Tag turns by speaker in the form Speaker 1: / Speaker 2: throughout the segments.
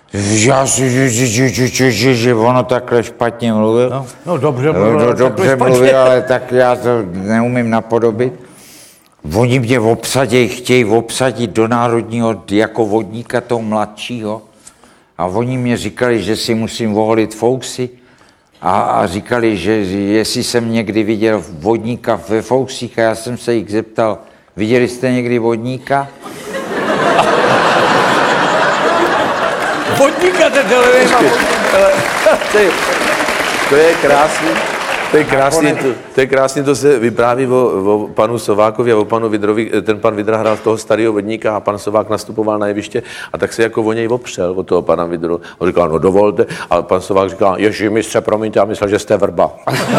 Speaker 1: Já si, že ono takhle špatně mluvil.
Speaker 2: No dobře mluvil.
Speaker 1: Dobře mluvil, ale tak já to neumím napodobit. Oni mě chtějí obsadit do národního jako vodníka toho mladšího. A oni mě říkali, že si musím oholit fousy. A říkali, že jestli jsem někdy viděl vodníka ve fousích, a já jsem se jich zeptal, viděli jste někdy vodníka?
Speaker 2: Vodníka,
Speaker 3: to je krásný. To je krásný, to se vypráví o panu Sovákovi a o panu Vidrovi. Ten pan Vidra hrál toho starého vodníka a pan Sovák nastupoval na jeviště a tak se jako o něj opřel, od toho pana Vidru. On říkal, no dovolte. A pan Sovák říkal, ježi, mistře, promiňte, já myslel, že jste vrba.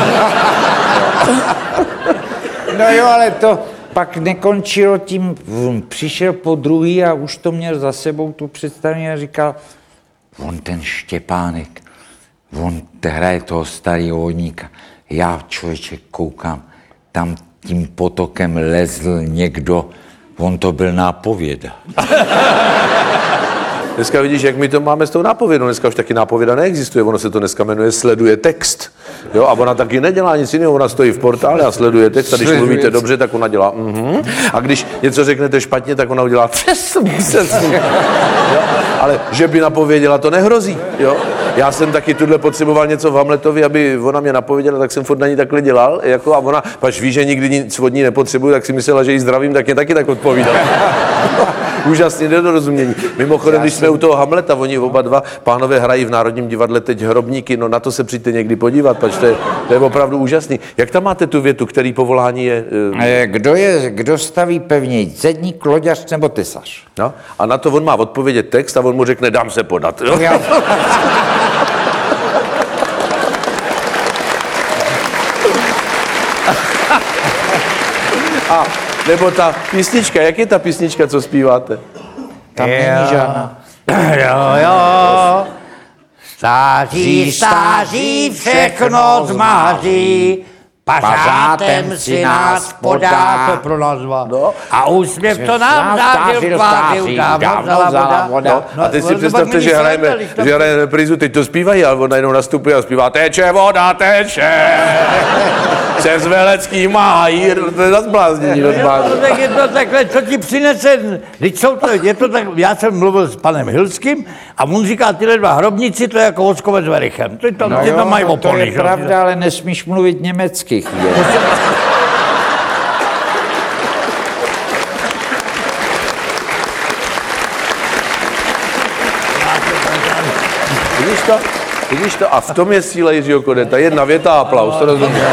Speaker 1: No jo, ale to pak nekončilo tím, přišel po druhý a už to měl za sebou tu představení a říkal, on ten Štěpánek, on hraje toho starého vodníka. Já, člověče, koukám, tam tím potokem lezl někdo, on to byl nápověda.
Speaker 3: Dneska vidíš, jak my to máme s tou nápovědou. Dneska už taky nápověda neexistuje, ono se to dneska jmenuje sleduje text. Jo, a ona taky nedělá nic jiného, ona stojí v portále a sleduje text a když mluvíte dobře, tak ona dělá A když něco řeknete špatně, tak ona udělá ale že by napověděla, to nehrozí. Jo? Já jsem taky tuhle potřeboval něco v Hamletovi, aby ona mě napověděla, tak jsem furt na ní takhle dělal. Jako, a ona, pač ví, že nikdy nic od ní nepotřebuji, tak si myslela, že jí zdravím, tak mě taky tak odpovídala. Úžasný nedorozumění. Mimochodem, když jsme u toho Hamleta, oni oba dva pánové hrají v Národním divadle teď Hrobníky, no na to se přijďte někdy podívat, pač to je opravdu úžasný. Jak tam máte tu větu, který povolání je?
Speaker 1: Kdo staví pevněji, zedník, loďař nebo tesař?
Speaker 3: No, a na to on má odpovědět text a on mu řekne, dám se podat. Jo? A nebo ta písnička, jak je ta písnička, co zpíváte?
Speaker 1: Tam není žádná.
Speaker 2: Jo. Stáří všechno zmáří, pařátem si nás podá, to pro nás dva.
Speaker 3: No.
Speaker 2: A úsměv to nám zářil tváři, dávno vzala voda.
Speaker 3: No, a teď si představte, že hrajeme reprízu, teď to zpívají, ale on najednou nastupuje a zpívá teče voda, teče, přes Velecký máj, to je zas bláznění.
Speaker 2: Tak je to takhle, co ti přinese, je to tak, já jsem mluvil s panem Hilským a on říká, tyhle dva hrobníci, to je jako Vockové s Verichem. Ty to mají opony.
Speaker 1: To je pravda, ale nesmíš mluvit německy.
Speaker 3: Vidíš to? A v tom je síla Jiřího Kodeta. Jedna věta a aplaus, to rozumím.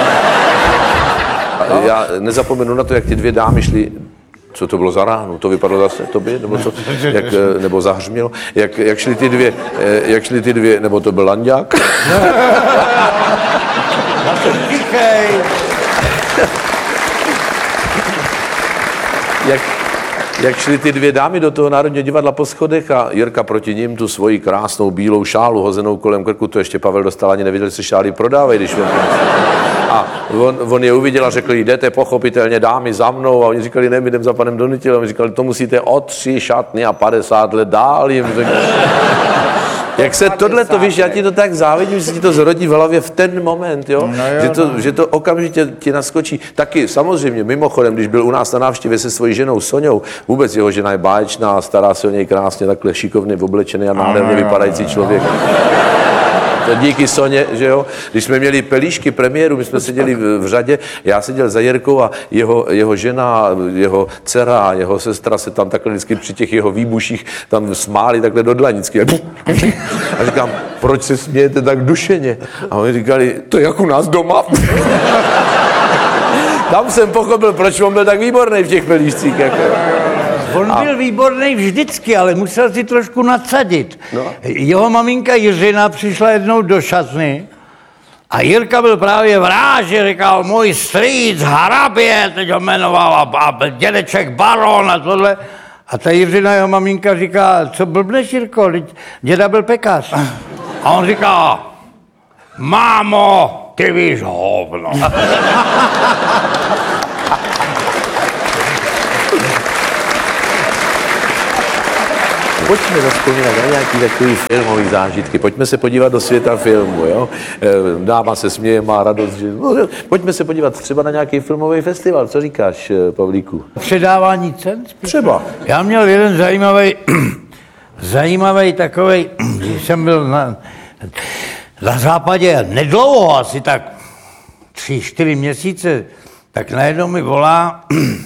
Speaker 3: Já nezapomenu na to, jak ty dvě dámy šly. Co to bylo za ránu? To vypadlo zase tobě? Nebo, co? Nebo zahřmělo? Jak šly ty dvě, nebo to byl Landák? Jak šly ty dvě dámy do toho Národního divadla po schodech a Jirka proti nim tu svoji krásnou bílou šálu hozenou kolem krku, to ještě Pavel dostal, ani nevěděl, že se šály prodávají, když a on je uviděl a řekl, jdete pochopitelně dámy za mnou a oni říkali, ne, my jdem za panem Donitilem, a oni říkali, to musíte o 3 šatny a 50 let dál jim řekl. Jak se tohleto, víš, já ti to tak závidím, že se ti to zrodí v hlavě v ten moment, jo? Že to okamžitě ti naskočí. Taky samozřejmě, mimochodem, když byl u nás na návštěvě se svojí ženou Soňou, vůbec jeho žena je báječná, stará se o něj krásně, takhle šikovně oblečený a nádherně vypadající člověk. To díky Soně, že jo? Když jsme měli Pelíšky premiéru, my jsme seděli v řadě, já seděl za Jirkou a jeho žena, jeho dcera a jeho sestra se tam takhle vždycky při těch jeho výbuších tam smáli takhle do dlanicky. A říkám, proč se smějete tak dušeně? A oni říkali, to je jak u nás doma. Tam jsem pochopil, proč on byl tak výborný v těch Pelíšcích. Jako.
Speaker 2: On byl výborný vždycky, ale musel si trošku nadsadit. No. Jeho maminka Jiřina přišla jednou do šatny a Jirka byl právě v ráži, říkal, můj strýc Harabě, teď ho jmenoval, a dědeček baron a tohle. A ta Jiřina, jeho maminka, říká, co blbneš, Jirko, děda byl pekař. A on říká, mámo, ty víš hovno.
Speaker 3: pojďme zavzpomínat na nějaký takový filmový zážitky. Pojďme se podívat do světa filmu, jo. Dáma se směje, má radost, že... No, pojďme se podívat třeba na nějaký filmový festival. Co říkáš, Pavlíku?
Speaker 2: Předávání cen? Spíš?
Speaker 3: Třeba.
Speaker 2: Já měl jeden zajímavý takovej, když jsem byl na západě nedlouho, asi tak 3-4 měsíce, tak najednou mi volá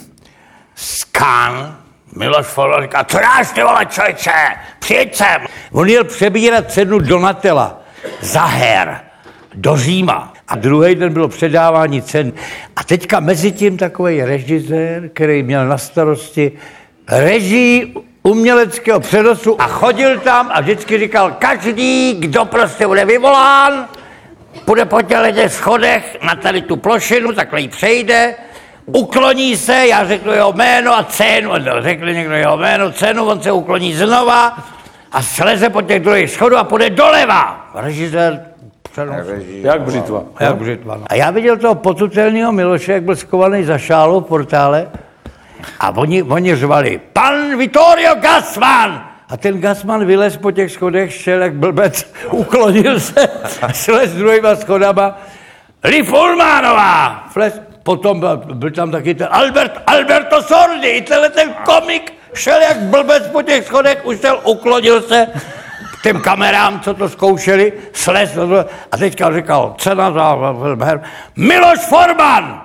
Speaker 2: Skan, Miloš Forman, říká, co dáš ty vole čojče, přijeď sem. On jel přebírat cenu Donatella za her do Říma. A druhý den bylo předávání cen. A teďka mezi tím takový režisér, který měl na starosti režii uměleckého přenosu a chodil tam a vždycky říkal, každý, kdo prostě bude vyvolán, půjde po těch schodech na tady tu plošinu, takhle jí přejde, ukloní se, já řeknu jeho jméno a cenu, řekl někdo jeho jméno, cenu, on se ukloní znova a sleze po těch druhých schodů a půjde doleva. Režisér přenosu.
Speaker 3: Jak břitva.
Speaker 2: Jak břitva. A já viděl toho potutelného Miloše, jak byl skovaný za šálou v portále a oni řvali, pan Vittorio Gassman! A ten Gassman vylez po těch schodech, šel jak blbec, uklonil se, šlez druhýma schodama. Liv Ullmanová! Potom byl tam taky ten Alberto Sordi, i ten komik šel jak blbec po těch schodech, ušel, uklonil se těm kamerám, co to zkoušeli, slez a teďka říkal, cena za her, Miloš Forman!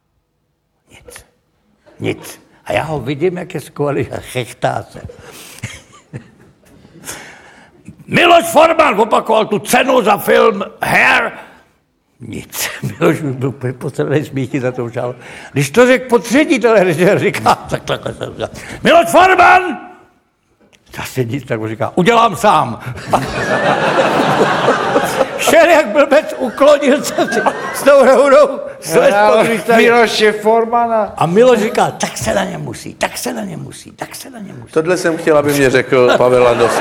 Speaker 2: Nic. A já ho vidím, jak je skvělý a chechtá se. Miloš Forman opakoval tu cenu za film Hair. Nic. Miloš byl posledný smíchy za tou šálu. Když to řekl po třetí, ten režisér říká, takhle jsem říkal, Miloš Forman! Zase nic, tak ho říká, udělám sám. Šel jak blbec, uklonil se s tou rounou, slez po
Speaker 1: Miloše Formana.
Speaker 2: a Miloš říká, tak se na ně musí.
Speaker 3: Tohle jsem chtěl, aby mě řekl Pavel Landovský.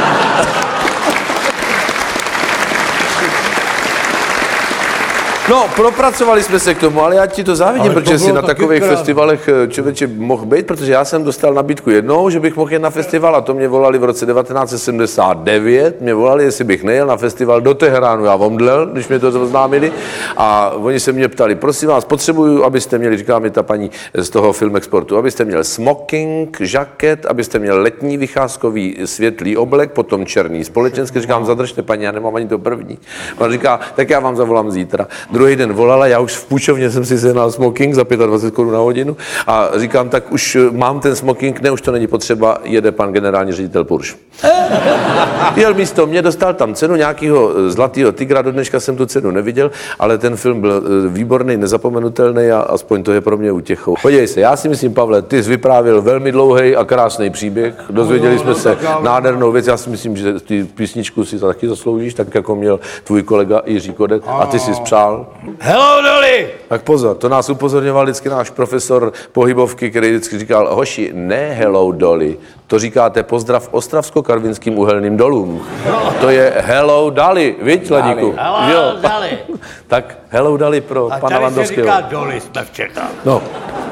Speaker 3: No, propracovali jsme se k tomu, ale já ti to závidím,
Speaker 2: Ale to
Speaker 3: protože jsi
Speaker 2: bylo
Speaker 3: na
Speaker 2: taky
Speaker 3: takových
Speaker 2: krásné.
Speaker 3: festivalech člověče mohl být, protože já jsem dostal nabídku jednou, že bych mohl jet na festival a to mě volali v roce 1979, mě volali, jestli bych nejel na festival do Teheránu, já omdlel, když mě to oznámili a oni se mě ptali, prosím vás, potřebuju, abyste měli, říká mi ta paní z toho Filmexportu, abyste měl smoking, žaket, abyste měl letní vycházkový světlý oblek, potom černý společenský, říkám, zadržte paní, já nemám ani to první. On říká, tak já vám zavolám zítra. Druhý den volala, já už v půjčovně jsem si sehnal smoking za 25 Kč na hodinu a říkám, tak už mám ten smoking, ne, už to není potřeba, jede pan generální ředitel Purš. Jel místo mě, dostal tam cenu nějakého Zlatého tygra, do dneška jsem tu cenu neviděl, ale ten film byl výborný, nezapomenutelný a aspoň to je pro mě útěchou. Podívej se, já si myslím, Pavle, ty jsi vyprávěl velmi dlouhý a krásný příběh, dozvěděli jsme se nádhernou věc, já si myslím, že ty písničku si taky zasloužíš, tak jako měl tvůj kolega Jiří Kodet a ty si spřál.
Speaker 2: Hello, Dolly!
Speaker 3: Tak pozor, to nás upozorňoval vždycky náš profesor pohybovky, který vždycky říkal, hoši, ne hello Dolly, to říkáte pozdrav Ostravsko-Karvinským uhelným dolům. To je hello Dolly, viď, Ladíku?
Speaker 2: Hello, Dolly!
Speaker 3: Tak hello Dolly pro
Speaker 2: A
Speaker 3: pana
Speaker 2: tady se
Speaker 3: Landovského.
Speaker 2: říká Dolly, jsme v Čechách.
Speaker 3: No,